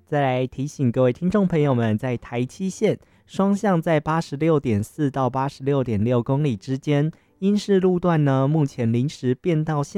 再来提醒各位听众朋友们，在台七线双向在86.4到86.6公里之间，因式路段呢，目前临时变道